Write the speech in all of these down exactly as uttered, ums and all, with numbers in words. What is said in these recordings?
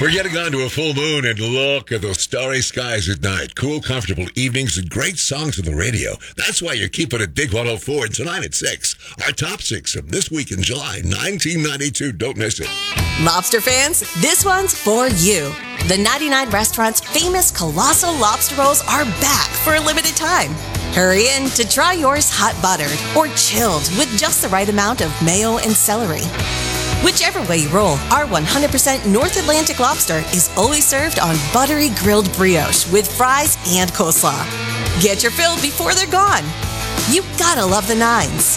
We're getting on to a full moon, and look at those starry skies at night. Cool, comfortable evenings and great songs on the radio. That's why you're keeping it Big one oh four. And tonight at six, our top six from this week in July nineteen ninety-two. Don't miss it. Lobster fans, this one's for you. The ninety-nine Restaurant's famous colossal lobster rolls are back for a limited time. Hurry in to try yours hot buttered or chilled with just the right amount of mayo and celery. Whichever way you roll, our one hundred percent North Atlantic lobster is always served on buttery grilled brioche with fries and coleslaw. Get your fill before they're gone. You gotta love the nines.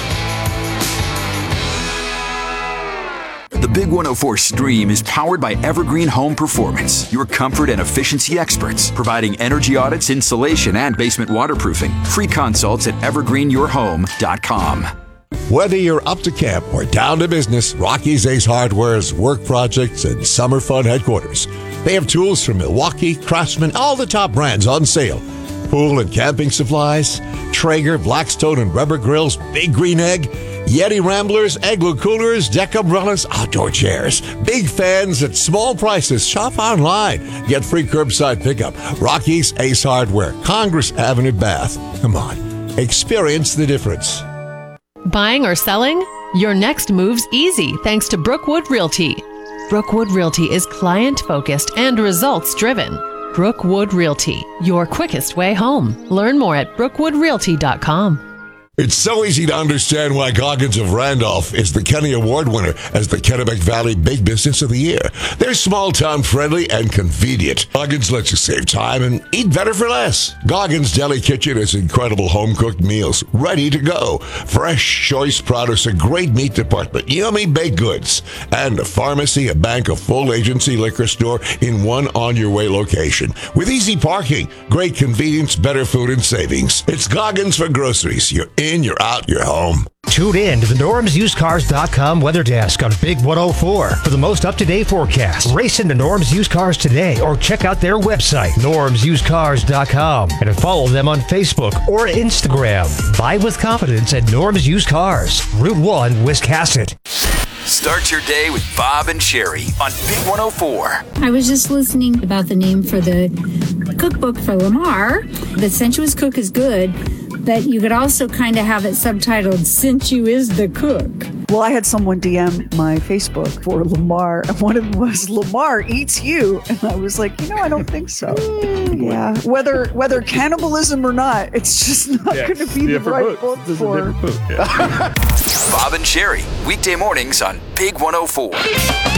The Big one oh four Stream is powered by Evergreen Home Performance, your comfort and efficiency experts, providing energy audits, insulation, and basement waterproofing. Free consults at evergreen your home dot com. Whether you're up to camp or down to business, Rocky's Ace Hardware's work projects and summer fun headquarters. They have tools from Milwaukee, Craftsman, all the top brands on sale. Pool and camping supplies, Traeger, Blackstone and rubber grills, Big Green Egg, Yeti Ramblers, Igloo coolers, deck umbrellas, outdoor chairs. Big fans at small prices. Shop online. Get free curbside pickup. Rocky's Ace Hardware, Congress Avenue, Bath. Come on, experience the difference. Buying or selling? Your next move's easy thanks to Brookwood Realty. Brookwood Realty is client-focused and results-driven. Brookwood Realty, your quickest way home. Learn more at brookwood realty dot com. It's so easy to understand why Goggins of Randolph is the Kenny Award winner as the Kennebec Valley Big Business of the Year. They're small-town friendly and convenient. Goggins lets you save time and eat better for less. Goggins Deli Kitchen has incredible home-cooked meals ready to go. Fresh, choice produce, a great meat department, yummy baked goods, and a pharmacy, a bank, a full agency liquor store in one on-your-way location. With easy parking, great convenience, better food, and savings. It's Goggins for groceries. You're in, you're out, you're home. Tune in to the Norm's Used Cars dot com weather desk on Big one oh four for the most up-to-date forecast. Race into Norm's Used Cars today or check out their website, Norm's Used Cars dot com, and follow them on Facebook or Instagram. Buy with confidence at Norm's Used Cars, Route one, Wiscasset. Start your day with Bob and Sherry on Big one oh four. I was just listening about the name for the cookbook for Lamar. The Sensuous Cook is good, but you could also kind of have it subtitled, Since You Is the Cook. Well, I had someone D M my Facebook for Lamar, and one of them was, Lamar eats you. And I was like, you know, I don't think so. Yeah, whether whether cannibalism or not, it's just not yeah, going to be the right book, book for... Yeah. Bob and Sherry, weekday mornings on Big one oh four.